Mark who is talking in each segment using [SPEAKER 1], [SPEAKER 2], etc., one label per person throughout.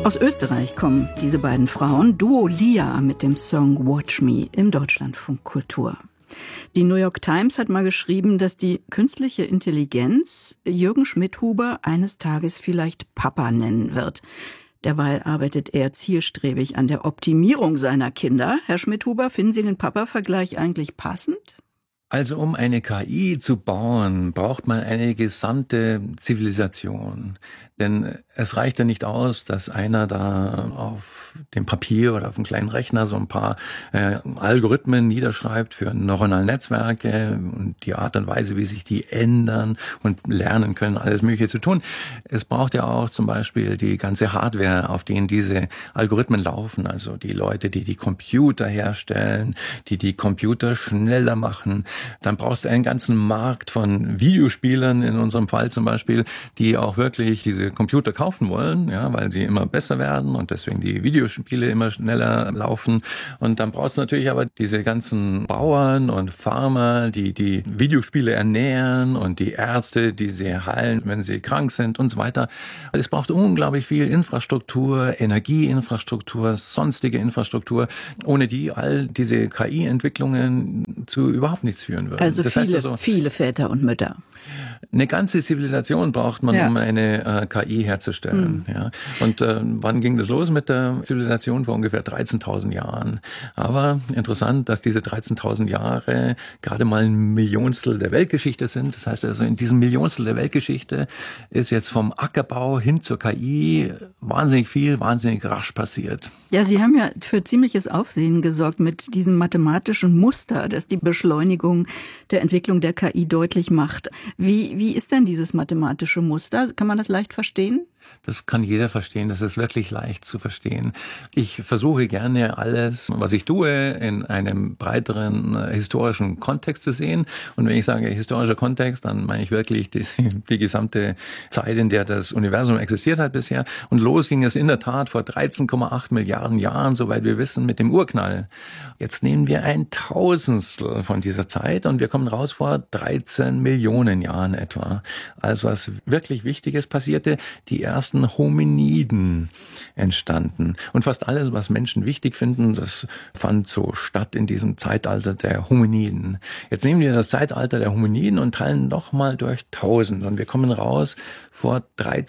[SPEAKER 1] Aus Österreich kommen diese beiden Frauen, Duo Lia mit dem Song Watch Me im Deutschlandfunk Kultur. Die New York Times hat mal geschrieben, dass die künstliche Intelligenz Jürgen Schmidhuber eines Tages vielleicht Papa nennen wird. Derweil arbeitet er zielstrebig an der Optimierung seiner Kinder. Herr Schmidhuber, finden Sie den Papa-Vergleich eigentlich passend?
[SPEAKER 2] Also um eine KI zu bauen, braucht man eine gesamte Zivilisation. Denn es reicht ja nicht aus, dass einer da auf dem Papier oder auf einem kleinen Rechner so ein paar Algorithmen niederschreibt für neuronale Netzwerke und die Art und Weise, wie sich die ändern und lernen können, alles Mögliche zu tun. Es braucht ja auch zum Beispiel die ganze Hardware, auf denen diese Algorithmen laufen. Also die Leute, die die Computer herstellen, die die Computer schneller machen. Dann brauchst du einen ganzen Markt von Videospielern, in unserem Fall zum Beispiel, die auch wirklich diese Computer kaufen wollen, ja, weil sie immer besser werden und deswegen die Videospiele immer schneller laufen. Und dann brauchst du natürlich aber diese ganzen Bauern und Farmer, die die Videospiele ernähren und die Ärzte, die sie heilen, wenn sie krank sind und so weiter. Es braucht unglaublich viel Infrastruktur, Energieinfrastruktur, sonstige Infrastruktur, ohne die all diese KI-Entwicklungen zu überhaupt nichts führen würden.
[SPEAKER 1] Also viele Väter und Mütter.
[SPEAKER 2] Eine ganze Zivilisation braucht man, um eine KI herzustellen. Ja. Und wann ging das los mit der Zivilisation? Vor ungefähr 13.000 Jahren. Aber interessant, dass diese 13.000 Jahre gerade mal ein Millionstel der Weltgeschichte sind. Das heißt also, in diesem Millionstel der Weltgeschichte ist jetzt vom Ackerbau hin zur KI wahnsinnig viel, wahnsinnig rasch passiert.
[SPEAKER 1] Ja, Sie haben ja für ziemliches Aufsehen gesorgt mit diesem mathematischen Muster, das die Beschleunigung der Entwicklung der KI deutlich macht. Wie ist denn dieses mathematische Muster? Kann man das leicht verstehen?
[SPEAKER 2] Das kann jeder verstehen, das ist wirklich leicht zu verstehen. Ich versuche gerne alles, was ich tue, in einem breiteren historischen Kontext zu sehen. Und wenn ich sage historischer Kontext, dann meine ich wirklich die gesamte Zeit, in der das Universum existiert hat bisher. Und los ging es in der Tat vor 13,8 Milliarden Jahren, soweit wir wissen, mit dem Urknall. Jetzt nehmen wir ein Tausendstel von dieser Zeit und wir kommen raus vor 13 Millionen Jahren etwa. Also was wirklich Wichtiges passierte, die ersten Hominiden entstanden. Und fast alles, was Menschen wichtig finden, das fand so statt in diesem Zeitalter der Hominiden. Jetzt nehmen wir das Zeitalter der Hominiden und teilen nochmal durch 1000 und wir kommen raus vor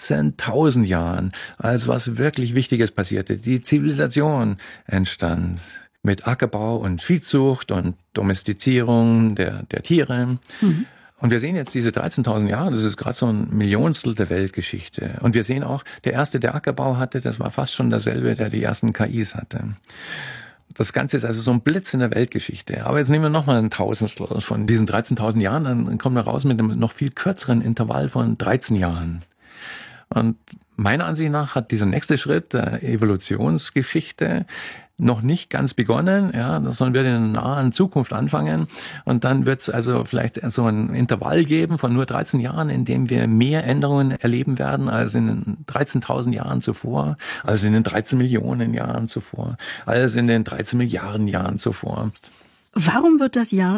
[SPEAKER 2] 13.000 Jahren. Also was wirklich Wichtiges passierte. Die Zivilisation entstand mit Ackerbau und Viehzucht und Domestizierung der Tiere. Mhm. Und wir sehen jetzt diese 13.000 Jahre, das ist gerade so ein Millionstel der Weltgeschichte. Und wir sehen auch, der erste, der Ackerbau hatte, das war fast schon derselbe, der die ersten KIs hatte. Das Ganze ist also so ein Blitz in der Weltgeschichte. Aber jetzt nehmen wir nochmal ein Tausendstel von diesen 13.000 Jahren, dann kommen wir raus mit einem noch viel kürzeren Intervall von 13 Jahren. Und meiner Ansicht nach hat dieser nächste Schritt der Evolutionsgeschichte noch nicht ganz begonnen, ja, das sollen wir in der nahen Zukunft anfangen und dann wird es also vielleicht so ein Intervall geben von nur 13 Jahren, in dem wir mehr Änderungen erleben werden als in den 13.000 Jahren zuvor, als in den 13 Millionen Jahren zuvor, als in den 13 Milliarden Jahren zuvor.
[SPEAKER 1] Warum wird das Jahr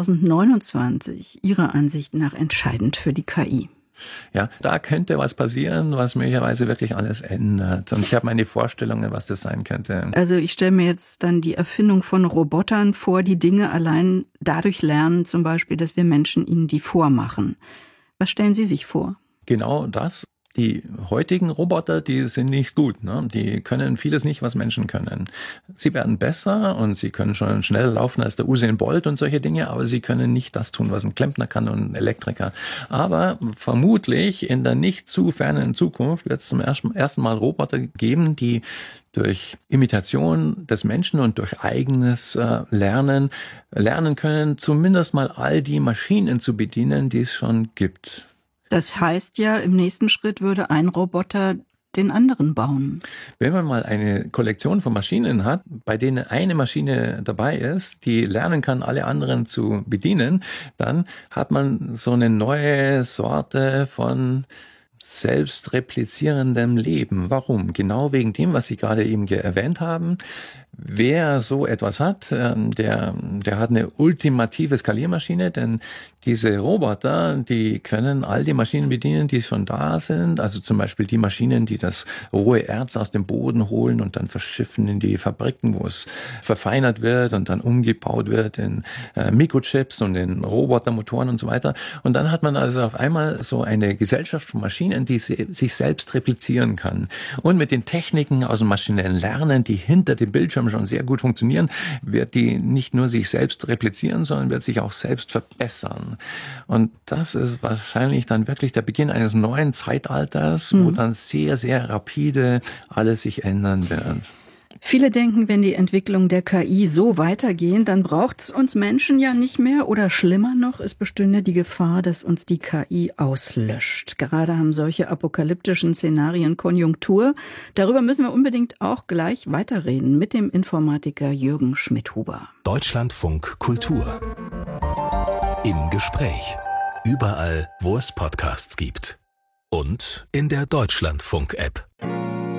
[SPEAKER 1] 2029 Ihrer Ansicht nach entscheidend für die KI?
[SPEAKER 2] Ja, da könnte was passieren, was möglicherweise wirklich alles ändert. Und ich habe meine Vorstellungen, was das sein könnte.
[SPEAKER 1] Also ich stelle mir jetzt dann die Erfindung von Robotern vor, die Dinge allein dadurch lernen, zum Beispiel, dass wir Menschen ihnen die vormachen. Was stellen Sie sich vor?
[SPEAKER 2] Genau das. Die heutigen Roboter, die sind nicht gut, ne? Die können vieles nicht, was Menschen können. Sie werden besser und sie können schon schneller laufen als der Usain Bolt und solche Dinge, aber sie können nicht das tun, was ein Klempner kann und ein Elektriker. Aber vermutlich in der nicht zu fernen Zukunft wird es zum ersten Mal Roboter geben, die durch Imitation des Menschen und durch eigenes lernen können, zumindest mal all die Maschinen zu bedienen, die es schon gibt.
[SPEAKER 1] Das heißt ja, im nächsten Schritt würde ein Roboter den anderen bauen.
[SPEAKER 2] Wenn man mal eine Kollektion von Maschinen hat, bei denen eine Maschine dabei ist, die lernen kann, alle anderen zu bedienen, dann hat man so eine neue Sorte von selbstreplizierendem Leben. Warum? Genau wegen dem, was Sie gerade eben erwähnt haben. wer so etwas hat, der hat eine ultimative Skaliermaschine, denn diese Roboter, die können all die Maschinen bedienen, die schon da sind. Also zum Beispiel die Maschinen, die das rohe Erz aus dem Boden holen und dann verschiffen in die Fabriken, wo es verfeinert wird und dann umgebaut wird in Mikrochips und in Robotermotoren und so weiter. Und dann hat man also auf einmal so eine Gesellschaft von Maschinen, die sich selbst replizieren kann. Und mit den Techniken aus dem maschinellen Lernen, die hinter dem Bildschirm schon sehr gut funktionieren, wird die nicht nur sich selbst replizieren, sondern wird sich auch selbst verbessern. Und das ist wahrscheinlich dann wirklich der Beginn eines neuen Zeitalters, wo dann sehr, sehr rapide alles sich ändern wird.
[SPEAKER 1] Viele denken, wenn die Entwicklung der KI so weitergehen, dann braucht es uns Menschen ja nicht mehr. Oder schlimmer noch, es bestünde die Gefahr, dass uns die KI auslöscht. Gerade haben solche apokalyptischen Szenarien Konjunktur. Darüber müssen wir unbedingt auch gleich weiterreden mit dem Informatiker Jürgen Schmidhuber.
[SPEAKER 3] Deutschlandfunk Kultur. Im Gespräch. Überall, wo es Podcasts gibt. Und in der Deutschlandfunk-App.